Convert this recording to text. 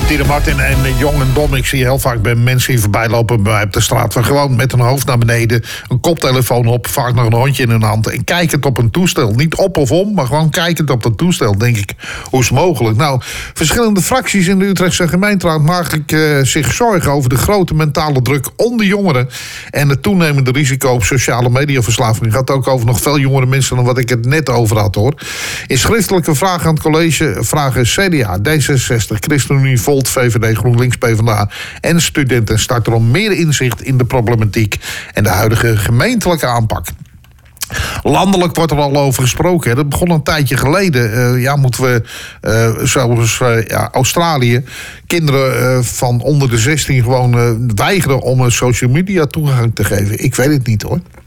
Tine Martin en Jong en Dom. Ik zie heel vaak bij mensen die voorbij lopen bij mij op de straat. Van gewoon met hun hoofd naar beneden, een koptelefoon op, vaak nog een hondje in hun hand. En kijkend op een toestel. Niet op of om, maar gewoon kijkend op dat toestel. Denk ik, hoe is het mogelijk? Nou, verschillende fracties in de Utrechtse gemeenteraad maken zich zorgen over de grote mentale druk onder jongeren. En het toenemende risico op sociale mediaverslaving. Het gaat ook over nog veel jongere mensen dan wat ik het net over had, hoor. In schriftelijke vragen aan het college vragen CDA, D66, ChristenUnie, Volt, VVD, GroenLinks, PvdA en studenten starten om meer inzicht in de problematiek en de huidige gemeentelijke aanpak. Landelijk wordt er al over gesproken. Dat begon een tijdje geleden. Moeten we, zoals Australië, kinderen van onder de 16 gewoon weigeren om social media toegang te geven? Ik weet het niet, hoor.